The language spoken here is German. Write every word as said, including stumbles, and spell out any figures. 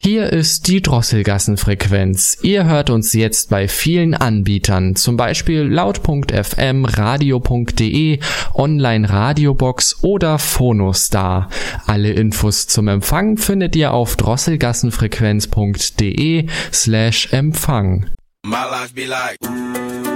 Hier ist die Drosselgassenfrequenz. Ihr hört uns jetzt bei vielen Anbietern, zum Beispiel laut punkt f m, radio punkt de, Online-Radiobox oder Phonostar. Alle Infos zum Empfang findet ihr auf drosselgassenfrequenz punkt de slash Empfang. My life be like